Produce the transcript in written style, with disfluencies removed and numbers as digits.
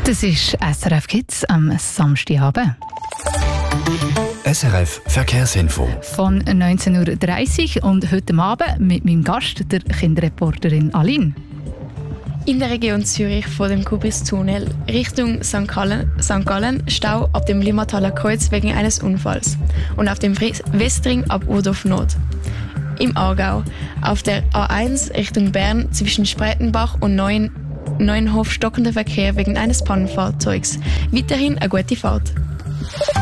Das ist SRF Kids am Samstagabend. SRF Verkehrsinfo. Von 19.30 Uhr und heute Abend mit meinem Gast, der Kinderreporterin Aline. In der Region Zürich vor dem Kubistunnel Richtung St. Gallen Stau ab dem Limmertaler Kreuz wegen eines Unfalls und auf dem Westring ab Urdorf Nord. Im Aargau auf der A1 Richtung Bern zwischen Spreitenbach und Neuenhof stockender Verkehr wegen eines Pannenfahrzeugs. Weiterhin eine gute Fahrt.